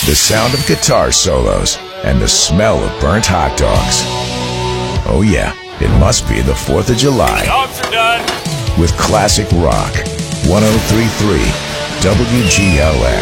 the sound of guitar solos, and the smell of burnt hot dogs. Oh yeah, it must be the 4th of July. Dogs are done. With classic rock. 103.3 WGLX.